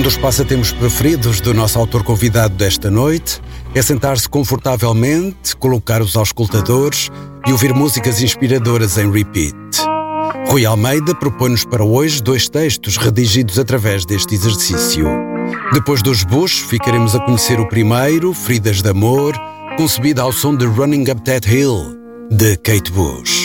Um dos passatempos preferidos do nosso autor convidado desta noite é sentar-se confortavelmente, colocar os auscultadores e ouvir músicas inspiradoras em repeat. Rui Almeida propõe-nos para hoje 2 textos redigidos através deste exercício. Depois dos Bush, ficaremos a conhecer o primeiro, Feridas de Amor, concebido ao som de Running Up That Hill, de Kate Bush.